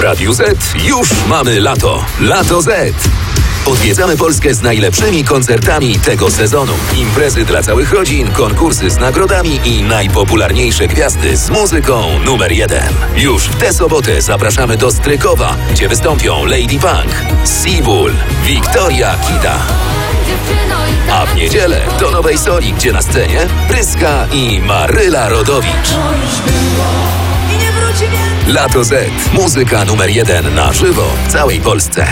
Radiu Z już mamy lato. Lato Z. Odwiedzamy Polskę z najlepszymi koncertami tego sezonu. Imprezy dla całych rodzin, konkursy z nagrodami i najpopularniejsze gwiazdy z muzyką numer 1. Już w tę sobotę zapraszamy do Strykowa, gdzie wystąpią Lady Punk, Seabull, Wiktoria Kita. A w niedzielę do Nowej Soli, gdzie na scenie Pryska i Maryla Rodowicz. Lato Z. Muzyka numer 1 na żywo w całej Polsce.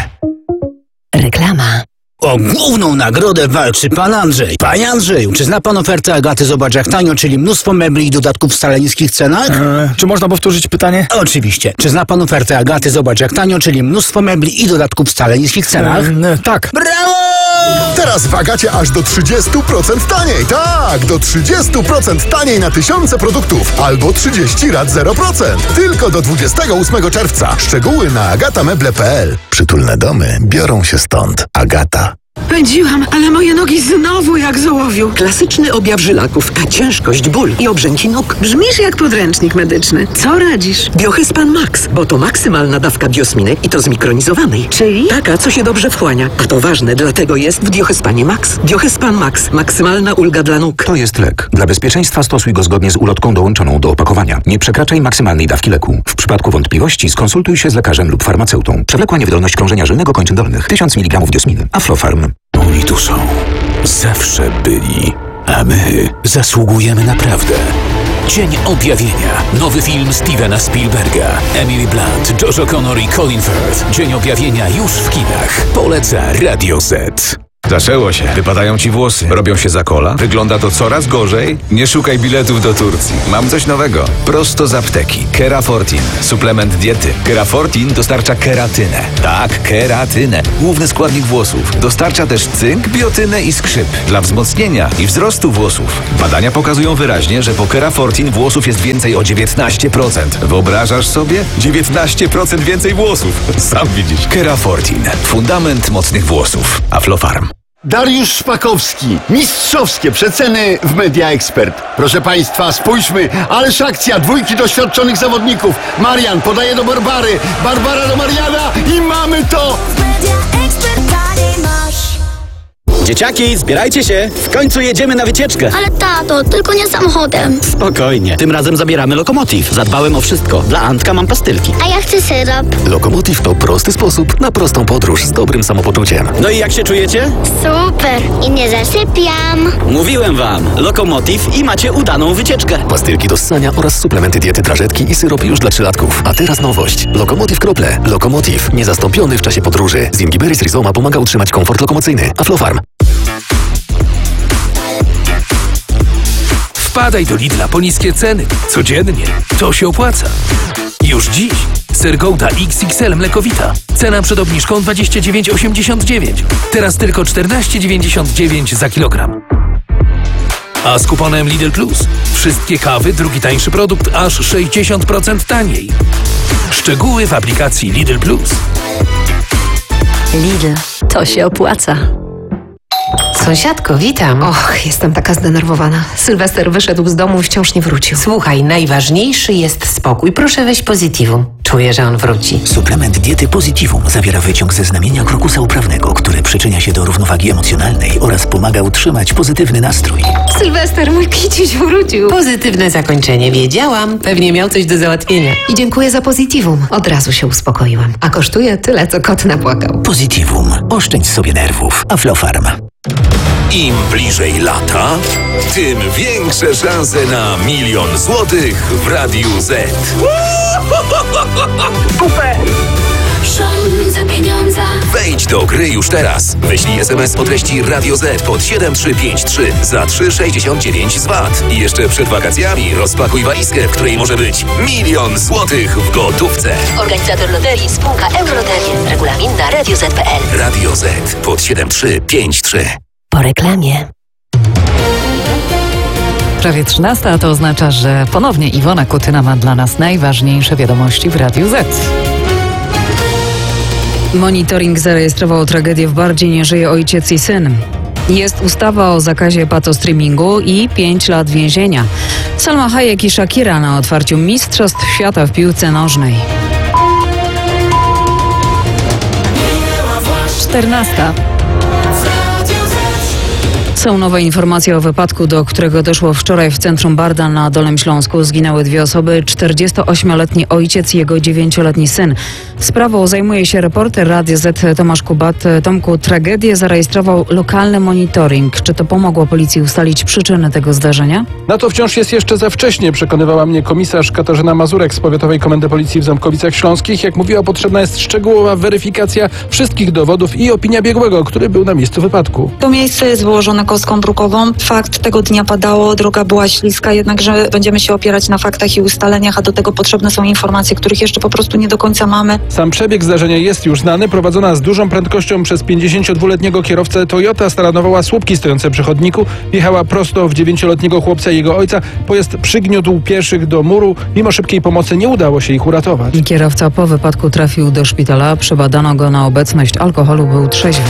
Reklama. O główną nagrodę walczy pan Andrzej. Panie Andrzeju, czy zna pan ofertę Agaty Zobacz jak tanio, czyli mnóstwo mebli i dodatków w wcale niskich cenach? Czy można powtórzyć pytanie? Oczywiście. Czy zna pan ofertę Agaty Zobacz jak tanio, czyli mnóstwo mebli i dodatków w wcale niskich cenach? Tak. Brawo! Teraz w Agacie aż do 30% taniej. Tak, do 30% taniej na tysiące produktów. Albo 30 rat 0%. Tylko do 28 czerwca. Szczegóły na agatameble.pl. Przytulne domy biorą się stąd. Agata. Pędziłam, ale moje nogi znowu jak z ołowiu. Klasyczny objaw żylaków, a ciężkość, ból i obrzęki nóg. Brzmisz jak podręcznik medyczny. Co radzisz? Biohyspan Max, bo to maksymalna dawka biosminy i to zmikronizowanej. Czyli? Taka, co się dobrze wchłania. A to ważne, dlatego jest w Biohyspanie Max. Biohyspan Max. Maksymalna ulga dla nóg. To jest lek. Dla bezpieczeństwa stosuj go zgodnie z ulotką dołączoną do opakowania. Nie przekraczaj maksymalnej dawki leku. W przypadku wątpliwości skonsultuj się z lekarzem lub farmaceutą. Przewlekła niewydolność krążenia żylnego kończyn dolnych. 1000 mg diosminy. Aflofarm. Oni tu są. Zawsze byli. A my zasługujemy naprawdę. Dzień Objawienia. Nowy film Stevena Spielberga. Emily Blunt, Josh O'Connor i Colin Firth. Dzień Objawienia już w kinach. Poleca Radio Z. Zaczęło się. Wypadają ci włosy. Robią się za kola. Wygląda to coraz gorzej. Nie szukaj biletów do Turcji. Mam coś nowego. Prosto z apteki. Kerafortin. Suplement diety. Kerafortin dostarcza keratynę. Tak, keratynę. Główny składnik włosów. Dostarcza też cynk, biotynę i skrzyp. Dla wzmocnienia i wzrostu włosów. Badania pokazują wyraźnie, że po Kerafortin włosów jest więcej o 19%. Wyobrażasz sobie? 19% więcej włosów. Sam widzisz. Kerafortin. Fundament mocnych włosów. Aflofarm. Dariusz Szpakowski. Mistrzowskie przeceny w Media Expert. Proszę Państwa, spójrzmy, ależ akcja, dwójki doświadczonych zawodników. Marian podaje do Barbary, Barbara do Mariana i mamy to! Dzieciaki, zbierajcie się! W końcu jedziemy na wycieczkę! Ale tato, tylko nie samochodem. Spokojnie, tym razem zabieramy Lokomotiv. Zadbałem o wszystko. Dla Antka mam pastylki. A ja chcę syrop. Lokomotiv to prosty sposób na prostą podróż z dobrym samopoczuciem. No i jak się czujecie? Super! I nie zasypiam. Mówiłem wam, Lokomotiv i macie udaną wycieczkę. Pastylki do ssania oraz suplementy diety trażetki i syropy już dla 3-latków. A teraz nowość. Lokomotiv krople. Lokomotiv. Niezastąpiony w czasie podróży. Zingiberis rhizoma pomaga utrzymać komfort lokomocyjny. Aflofarm. Wpadaj do Lidla po niskie ceny. Codziennie. To się opłaca. Już dziś. Ser Gouda XXL mlekowita. Cena przed obniżką 29,89. Teraz tylko 14,99 za kilogram. A z kuponem Lidl Plus wszystkie kawy, drugi tańszy produkt aż 60% taniej. Szczegóły w aplikacji Lidl Plus. Lidl. To się opłaca. Sąsiadko, witam. Och, jestem taka zdenerwowana. Sylwester wyszedł z domu, wciąż nie wrócił. Słuchaj, najważniejszy jest spokój. Proszę weź Positivum. Czuję, że on wróci. Suplement diety Positivum zawiera wyciąg ze znamienia krokusa uprawnego, który przyczynia się do równowagi emocjonalnej oraz pomaga utrzymać pozytywny nastrój. Sylwester, mój kiciuś wrócił. Pozytywne zakończenie. Wiedziałam. Pewnie miał coś do załatwienia. I dziękuję za Positivum. Od razu się uspokoiłam. A kosztuje tyle, co kot napłakał. Positivum. Oszczędź sobie nerwów. Aflofarm. Im bliżej lata, tym większe szanse na 1 000 000 złotych w Radiu Z. Super! Za pieniądze. Wejdź do gry już teraz. Wyślij SMS o treści Radio Z pod 7353 za 3,69 z VAT. I jeszcze przed wakacjami rozpakuj walizkę, w której może być 1 000 000 złotych w gotówce. Organizator loterii spółka Euroloterie. Regulamin na radioz.pl. Radio Z pod 7353. Po reklamie. Prawie 13, a to oznacza, że ponownie Iwona Kutyna ma dla nas najważniejsze wiadomości w Radiu Z. Monitoring zarejestrował tragedię w Bardzie, nie żyje ojciec i syn. Jest ustawa o zakazie patostreamingu i 5 lat więzienia. Salma Hayek i Shakira na otwarciu Mistrzostw Świata w piłce nożnej. 14. Są nowe informacje o wypadku, do którego doszło wczoraj w centrum Barda na Dolnym Śląsku. Zginęły 2 osoby, 48-letni ojciec i jego 9-letni syn. Sprawą zajmuje się reporter Radia Z Tomasz Kubat. Tomku, tragedię zarejestrował lokalny monitoring. Czy to pomogło policji ustalić przyczyny tego zdarzenia? Na to wciąż jest jeszcze za wcześnie, przekonywała mnie komisarz Katarzyna Mazurek z Powiatowej Komendy Policji w Ząbkowicach Śląskich. Jak mówiła, potrzebna jest szczegółowa weryfikacja wszystkich dowodów i opinia biegłego, który był na miejscu wypadku. To miejsce jest wyłożone kostką brukową. Fakt tego dnia padało, droga była śliska, jednakże będziemy się opierać na faktach i ustaleniach, a do tego potrzebne są informacje, których jeszcze po prostu nie do końca mamy. Sam przebieg zdarzenia jest już znany. Prowadzona z dużą prędkością przez 52-letniego kierowcę Toyota staranowała słupki stojące przy chodniku. Jechała prosto w 9-letniego chłopca i jego ojca. Pojazd przygniótł pieszych do muru. Mimo szybkiej pomocy nie udało się ich uratować. Kierowca po wypadku trafił do szpitala. Przebadano go na obecność alkoholu, był trzeźwy.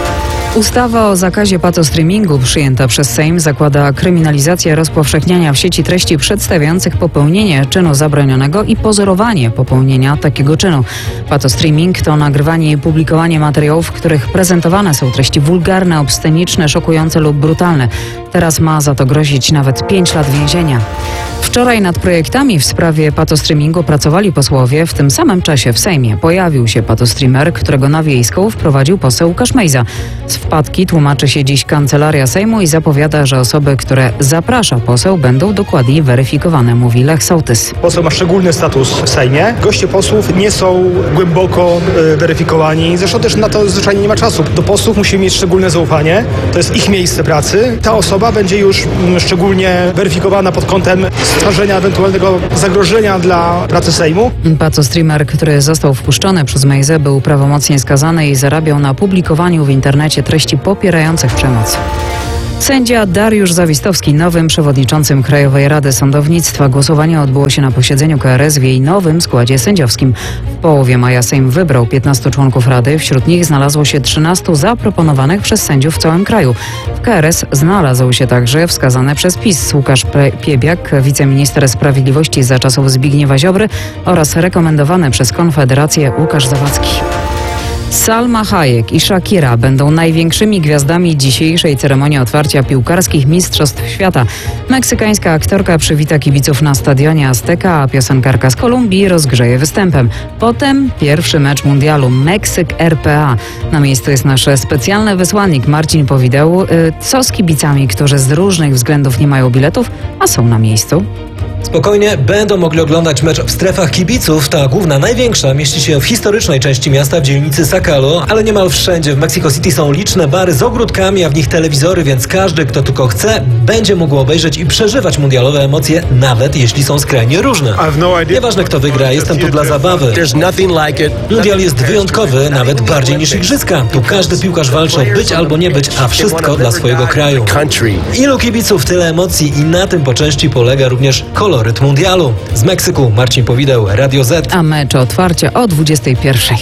Ustawa o zakazie patostreamingu przyjęta przez Sejm zakłada kryminalizację rozpowszechniania w sieci treści przedstawiających popełnienie czynu zabronionego i pozorowanie popełnienia takiego czynu. Patostreaming to nagrywanie i publikowanie materiałów, w których prezentowane są treści wulgarne, obsceniczne, szokujące lub brutalne. Teraz ma za to grozić nawet 5 lat więzienia. Wczoraj nad projektami w sprawie patostreamingu pracowali posłowie. W tym samym czasie w Sejmie pojawił się patostreamer, którego na Wiejską wprowadził poseł Łukasz Mejza. Z wpadki tłumaczy się dziś Kancelaria Sejmu i zapowiada, że osoby, które zaprasza poseł, będą dokładniej weryfikowane, mówi Lech Sołtys. Poseł ma szczególny status w Sejmie. Goście posłów nie są głęboko weryfikowani. Zresztą też na to zwyczajnie nie ma czasu. Do posłów musimy mieć szczególne zaufanie. To jest ich miejsce pracy. Ta osoba będzie już szczególnie weryfikowana pod kątem stworzenia ewentualnego zagrożenia dla pracy Sejmu. Patostreamer, który został wpuszczony przez Mejzę, był prawomocnie skazany i zarabiał na publikowaniu w internecie treści popierających przemoc. Sędzia Dariusz Zawistowski nowym przewodniczącym Krajowej Rady Sądownictwa. Głosowanie odbyło się na posiedzeniu KRS w jej nowym składzie sędziowskim. W połowie maja Sejm wybrał 15 członków Rady. Wśród nich znalazło się 13 zaproponowanych przez sędziów w całym kraju. W KRS znalazł się także wskazany przez PiS Łukasz Piebiak, wiceminister sprawiedliwości za czasów Zbigniewa Ziobry oraz rekomendowany przez Konfederację Łukasz Zawadzki. Salma Hayek i Shakira będą największymi gwiazdami dzisiejszej ceremonii otwarcia piłkarskich Mistrzostw Świata. Meksykańska aktorka przywita kibiców na stadionie Azteca, a piosenkarka z Kolumbii rozgrzeje występem. Potem pierwszy mecz mundialu Meksyk-RPA. Na miejscu jest nasz specjalny wysłannik Marcin Powideł. Co z kibicami, którzy z różnych względów nie mają biletów, a są na miejscu? Spokojnie będą mogli oglądać mecz w strefach kibiców. Ta główna, największa, mieści się w historycznej części miasta, w dzielnicy Zócalo, ale niemal wszędzie w Mexico City są liczne bary z ogródkami, a w nich telewizory, więc każdy, kto tylko chce, będzie mógł obejrzeć i przeżywać mundialowe emocje, nawet jeśli są skrajnie różne. Nieważne kto wygra, jestem tu dla zabawy. Mundial jest wyjątkowy, nawet bardziej niż igrzyska. Tu każdy piłkarz walczy o być albo nie być, a wszystko dla swojego kraju. Ilu kibiców, tyle emocji i na tym po części polega również koloryt mundialu. Z Meksyku Marcin Powideł, Radio Z. A mecz otwarcia o 21.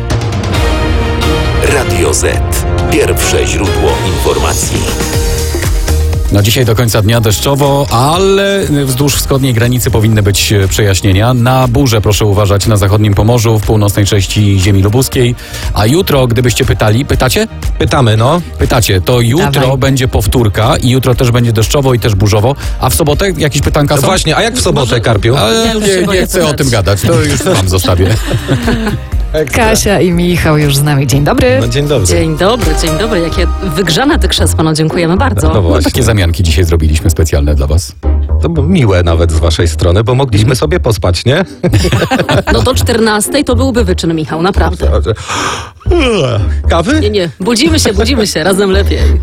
Radio Z. Pierwsze źródło informacji. No dzisiaj do końca dnia deszczowo, ale wzdłuż wschodniej granicy powinny być przejaśnienia. Na burzę proszę uważać na zachodnim Pomorzu, w północnej części ziemi lubuskiej. A jutro, gdybyście pytali, pytacie? Pytamy, no. Pytacie, to jutro będzie powtórka i jutro też będzie deszczowo i też burzowo. A w sobotę jakieś pytanka są? No właśnie, a jak w sobotę, Karpiu? Nie chcę o tym gadać, to już wam zostawię. Kasia i Michał już z nami. Dzień dobry. No, dzień dobry. Dzień dobry. Jakie wygrzane te krzesła, no dziękujemy bardzo. No właśnie. Takie zamianki dzisiaj zrobiliśmy specjalne dla was. To było miłe nawet z waszej strony, bo mogliśmy sobie pospać, nie? No do 14 to byłby wyczyn, Michał, naprawdę. Kawy? Nie, budzimy się, razem lepiej.